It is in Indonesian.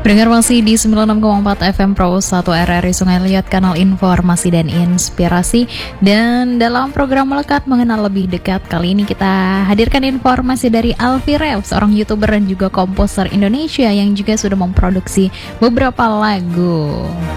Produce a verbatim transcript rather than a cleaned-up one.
Pendengar masih di sembilan puluh enam koma empat F M Pro satu R R I Sungai Liat, kanal informasi dan inspirasi. Dan dalam program Melekat Mengenal Lebih Dekat, kali ini kita hadirkan informasi dari Alfie Rev, seorang YouTuber dan juga komposer Indonesia yang juga sudah memproduksi beberapa lagu.